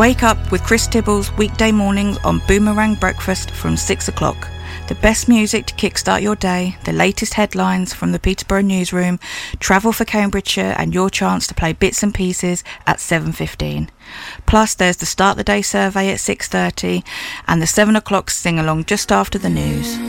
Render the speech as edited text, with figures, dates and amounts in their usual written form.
Wake up with Chris Tibbles weekday mornings on Boomerang Breakfast from 6 o'clock. The best music to kickstart your day, the latest headlines from the Peterborough newsroom, travel for Cambridgeshire and your chance to play bits and pieces at 7:15. Plus there's the Start the Day survey at 6:30 and the 7 o'clock sing-along just after the news.